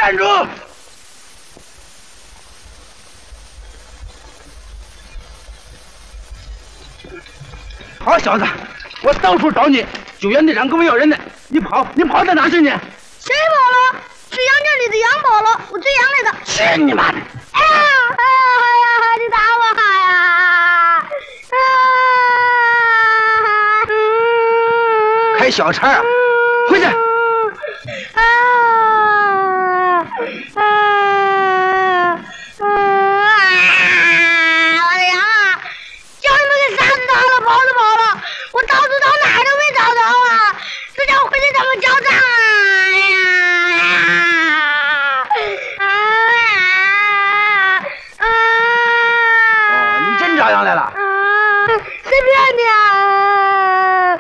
站住！好小子，我到处找你，救援队长跟我要人呢，你跑到哪去呢？ 谁跑了？是羊圈里的羊跑了，我追羊来的。 去你妈的！ 哎呀！你打我呀！ 开小差啊！回去！ 我的羊啊！叫你们给杀死他了，跑了！我到处找哪儿都没找着啊！这叫我回去怎么交账啊？ 你真找羊来了？ 谁骗你啊？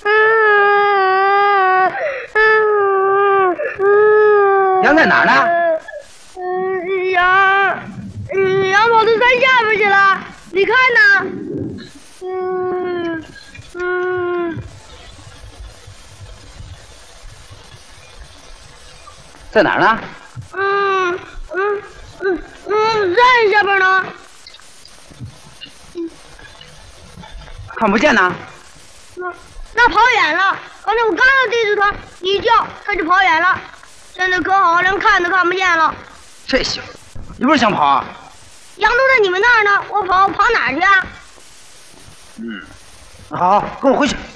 羊在哪儿呢？ 羊跑到山下边去了，你看呢？ 在哪儿呢？ 山下边呢。 看不见呢。 那跑远了，刚才我刚要对着它一叫，它就跑远了。现在可好，连看都看不见了。 这小子，你不是想跑啊？ 羊都在你们那儿呢，我跑哪儿去啊？ 好，跟我回去。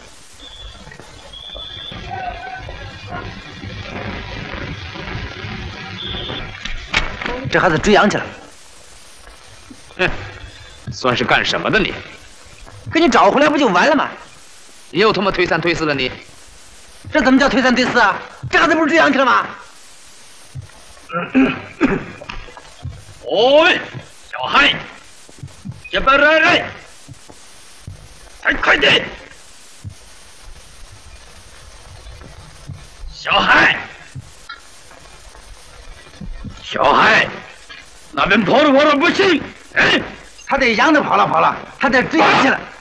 这孩子追羊去了。 哼，算是干什么的你？ 给你找回来不就完了吗？ 你又他妈推三推四的你！ 这怎么叫推三推四啊？这孩子不是追羊去了吗？ 喂，小孩，这边来，快点！小孩，那边跑了不行！哎， 他带羊都跑了，他带追羊去了。